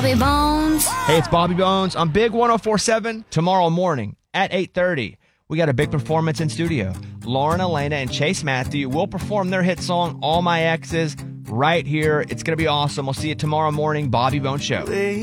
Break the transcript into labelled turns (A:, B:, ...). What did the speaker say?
A: Bobby Bones.
B: Hey, it's Bobby Bones on Big 104.7 tomorrow morning at 8:30. We got a big performance in studio. Lauren Elena and Chase Matthew will perform their hit song, All My Exes, right here. It's going to be awesome. We'll see you tomorrow morning, Bobby Bones Show.